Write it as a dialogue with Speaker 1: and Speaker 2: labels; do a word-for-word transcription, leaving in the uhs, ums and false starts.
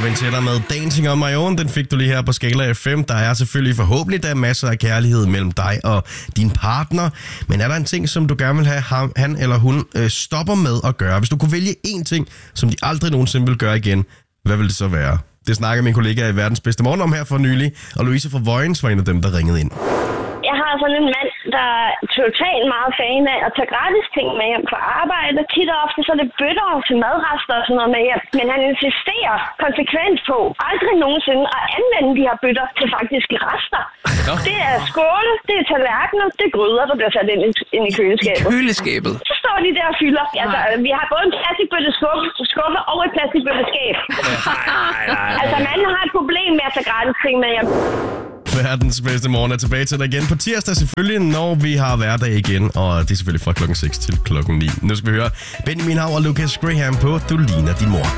Speaker 1: Robin Tiller med Dancing on My Own. Den fik du lige her på Skala F M. Der er selvfølgelig forhåbentlig der er masser af kærlighed mellem dig og din partner. Men er der en ting, som du gerne vil have ham, han eller hun øh, stopper med at gøre? Hvis du kunne vælge én ting, som de aldrig nogensinde vil gøre igen, hvad vil det så være? Det snakker min kollega i Verdens Bedste Morgen om her for nylig, og Louise fra Vojens var en af dem, der ringede ind.
Speaker 2: Jeg har sådan en mand, der er totalt meget fan af at tage gratis ting med hjem fra arbejde. Tit og ofte så er det bøtter til madrester og sådan noget med hjem. Men han insisterer konsekvent på aldrig nogensinde at anvende de her bøtter til faktiske rester. Ja. Det er skåle, det er tallerkener, det er gryder, der bliver sat ind i, ind i køleskabet.
Speaker 3: I køleskabet?
Speaker 2: Så står de der og fylder. Altså, vi har både en plastikbøtte skuffe, skuffe og et plastikbøtte skab. Altså, manden har et problem med at tage gratis ting med hjem.
Speaker 1: Verdens Bedste Morgen er tilbage til dig igen på tirsdag selvfølgelig, når vi har hverdag igen. Og det er selvfølgelig fra klokken seks til klokken ni. Nu skal vi høre Benjamin Hav og Lucas Graham på Du ligner din mor.